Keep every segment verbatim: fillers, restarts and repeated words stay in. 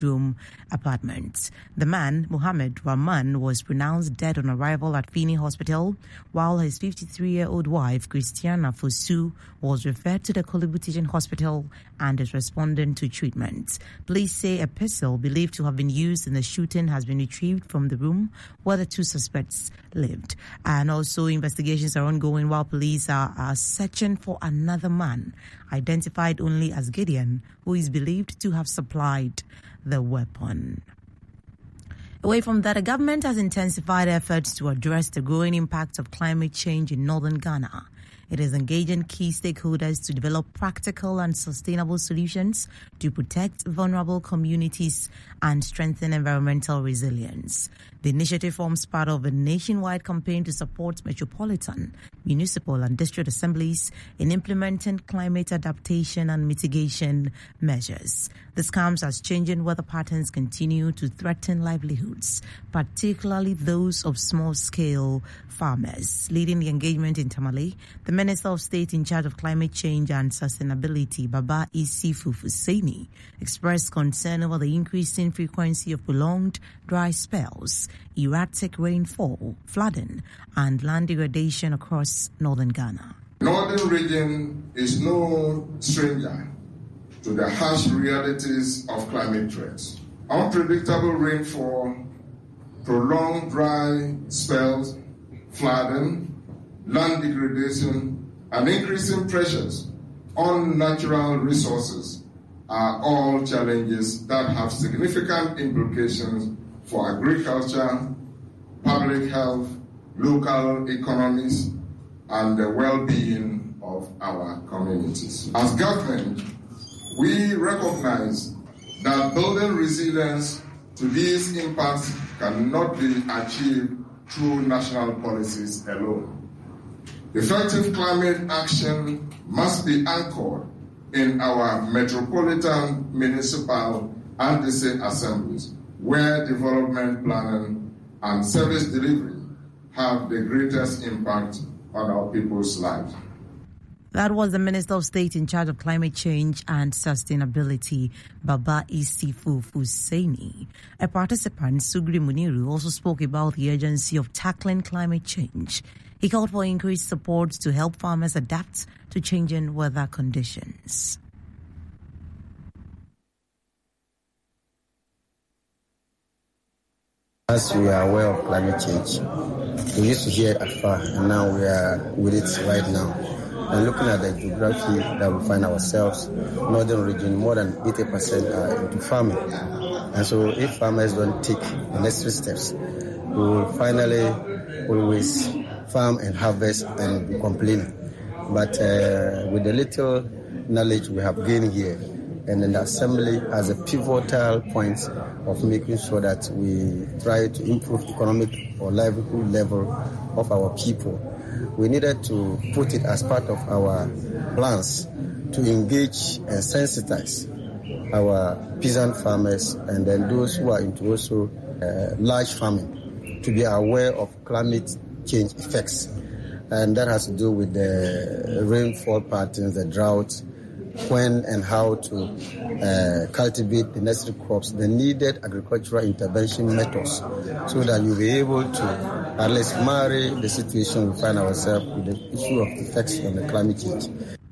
room apartment. The man, Muhammad Rahman, was pronounced dead on arrival at Fini Hospital, while his fifty-three-year-old wife, Christiana Fosu, was referred to the Kolebu Teaching Hospital and is responding to treatment. Police say a pistol believed to have been used in the shooting has been retrieved from the room where the two suspects lived. And also investigations are ongoing while police are, are searching for another man, identified only as Gideon, who is believed to have supplied the weapon. Away from that, the government has intensified efforts to address the growing impact of climate change in northern Ghana. It is engaging key stakeholders to develop practical and sustainable solutions to protect vulnerable communities and strengthen environmental resilience. The initiative forms part of a nationwide campaign to support metropolitan, municipal and district assemblies in implementing climate adaptation and mitigation measures. This comes as changing weather patterns continue to threaten livelihoods, particularly those of small-scale farmers. Leading the engagement in Tamale, the Minister of State in charge of climate change and sustainability, Baba Isifu Husseini, expressed concern over the increasing frequency of prolonged dry spells, erratic rainfall, flooding, and land degradation across northern Ghana. Northern region is no stranger to the harsh realities of climate threats. Unpredictable rainfall, prolonged dry spells, flooding, land degradation, and increasing pressures on natural resources are all challenges that have significant implications for agriculture, public health, local economies, and the well-being of our communities. As government, we recognize that building resilience to these impacts cannot be achieved through national policies alone. Effective climate action must be anchored in our metropolitan, municipal, and district assemblies, where development planning and service delivery have the greatest impact on our people's lives. That was the Minister of State in charge of climate change and sustainability, Baba Isifu Husseini. A participant, Sugri Muniru, also spoke about the urgency of tackling climate change. He called for increased support to help farmers adapt to changing weather conditions. As we are aware of climate change, we used to hear it afar, and now we are with it right now. And looking at the geography that we find ourselves, northern region, more than eighty percent are into farming. And so if farmers don't take the necessary steps, we will finally always farm and harvest and be complaining. But uh, with the little knowledge we have gained here, and in the assembly as a pivotal point of making sure that we try to improve economic or livelihood level of our people, we needed to put it as part of our plans to engage and sensitize our peasant farmers and then those who are into also uh, large farming to be aware of climate change effects. And that has to do with the rainfall patterns, the drought, when and how to uh, cultivate the necessary crops, the needed agricultural intervention methods, so that you'll be able to at least marry the situation we find ourselves with the issue of effects on the climate change.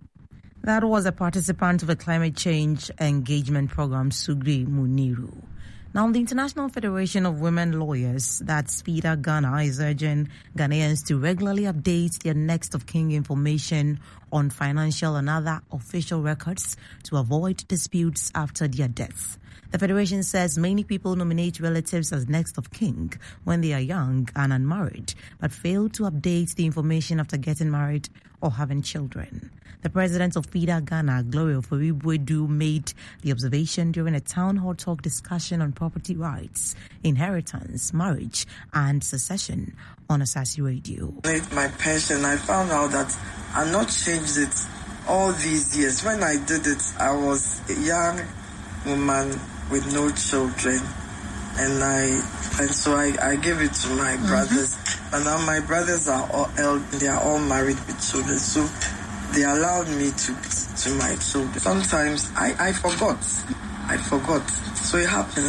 That was a participant of a climate change engagement program, Sugri Muniru. Now, the International Federation of Women Lawyers, that's FIDA Ghana, is urging Ghanaians to regularly update their next of kin information on financial and other official records to avoid disputes after their death. The Federation says many people nominate relatives as next of kin when they are young and unmarried, but fail to update the information after getting married or having children. The president of FIDA Ghana, Gloria Ofori-Boadu, made the observation during a town hall talk discussion on property rights, inheritance, marriage, and succession on Asasi Radio. My pension, I found out that I not changed it all these years. When I did it, I was a young woman with no children, and I and so I, I gave it to my mm-hmm. brothers. And now my brothers are all they are all married with children, so they allowed me to to my children. Sometimes I, I forgot. I forgot. So it happens.